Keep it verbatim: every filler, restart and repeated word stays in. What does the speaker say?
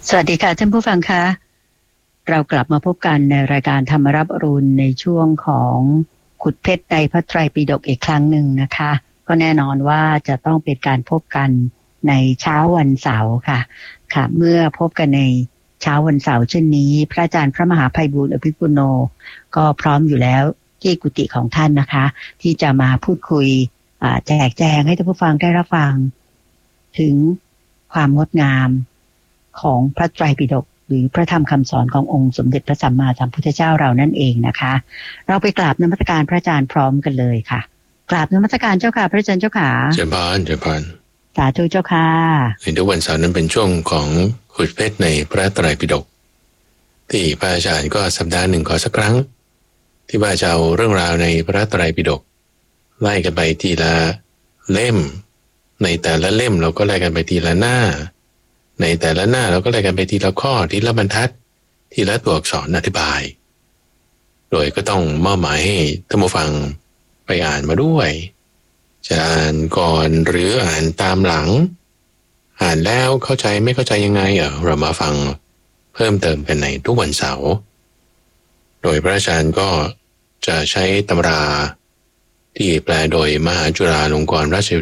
สวัสดีค่ะท่านผู้ฟังคะเรากลับมาพบกันในรายการธรรมรับอรุณในช่วงของขุดเพชรในพระไตรปิฎกอีกครั้งหนึ่งนะคะก็แน่นอนว่าจะต้องเป็นการพบกันในเช้าวันเสาร์ค่ะค่ะเมื่อพบกันในเช้าวันเสาร์เช่นนี้พระอาจารย์พระมหาไพบูลย์อภิปุโนก็พร้อมอยู่แล้วที่กุฏิของท่านนะคะที่จะมาพูดคุยแจกแจงให้ท่านผู้ฟังได้รับฟังถึงความงดงามของพระไตรปิฎกหรือพระธรรมคำสอนขององค์สมเด็จพระสัมมาสัมพุทธเจ้าเรานั่นเองนะคะเราไปกราบนมัสการพระอาจารย์พร้อมกันเลยค่ะกราบนมัสการเจ้าค่ะพระอาจารย์เจ้าค่ะเจริญพรเจริญพรสาธุเจ้าค่ะในทุกวันเสาร์นั้นเป็นช่วงของขุดเพชรในพระไตรปิฎกที่พระอาจารย์ก็สัปดาห์หนึ่งขอสักครั้งที่ว่าจะเอาเรื่องราวในพระไตรปิฎกไล่กันไปทีละเล่มในแต่ละเล่มเราก็ไล่กันไปทีละหน้าในแต่ละหน้าเราก็ไล่กันไปทีละข้อทีละบรรทัดทีละตัวอักษรอธิบายโดยก็ต้องมอบหมายให้ท่านผู้ฟังไปอ่านมาด้วยจะอ่านก่อนหรืออ่านตามหลังอ่านแล้วเข้าใจไม่เข้าใจยังไงเออเรามาฟังเพิ่มเติมกันในทุกวันเสาร์โดยพระอาจารย์ก็จะใช้ตำราที่แปลโดยมหาจุฬาลงกรณราชวิ